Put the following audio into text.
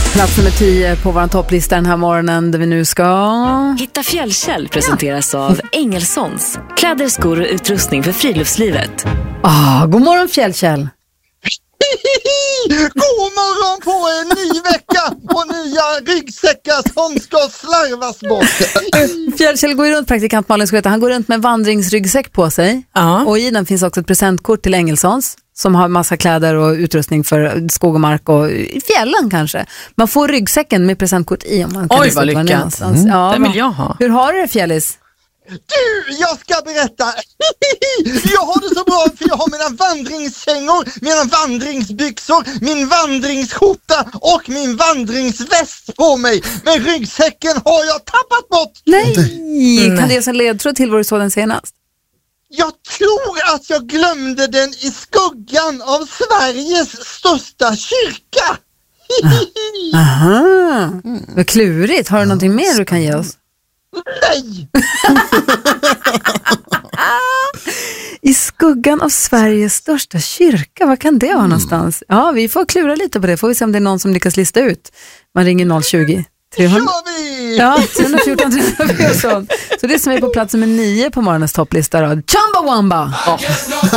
Plats nummer 10 på vår topplista den här morgonen där vi nu ska... Hitta Fjällkäll presenteras av Engelsons. Kläder, skor och utrustning för friluftslivet. God morgon Fjällkäll. God morgon på en ny vecka och nya ryggsäckar som ska slarvas bort. Fjällkäll går ju runt, praktikant Malin Skveta, han går runt med vandringsryggsäck på sig. Och i den finns också ett presentkort till Engelsons som har massa kläder och utrustning för skog och mark och i fjällen kanske. Man får ryggsäcken med presentkort i om man kan. Oj, vad lyckat. Ja, den vill jag ha. Hur har du det, Fjällis? Du, jag ska berätta. Jag har det så bra för jag har mina vandringskängor, mina vandringsbyxor, min vandringsskjorta och min vandringsväst på mig. Men ryggsäcken har jag tappat bort. Nej! Kan det ge en ledtråd till vad du såg den senast? Jag tror att jag glömde den i skuggan av Sveriges största kyrka. Aha, vad klurigt. Har du någonting mer du kan ge oss? Nej! I skuggan av Sveriges största kyrka, vad kan det vara någonstans? Ja, vi får klura lite på det. Får vi se om det är någon som lyckas lista ut. Man ringer 020 300. Ja, 314 314. Så det som är på plats nummer 9 på morgonens topplista då. Chumbawamba!